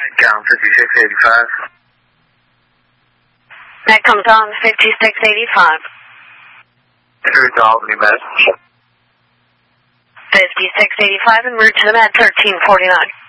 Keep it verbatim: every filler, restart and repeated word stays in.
Count fifty-six eighty-five. That comes on fifty-six eighty-five. Through to Albany Med. fifty-six eighty-five and route to the Med thirteen forty-nine.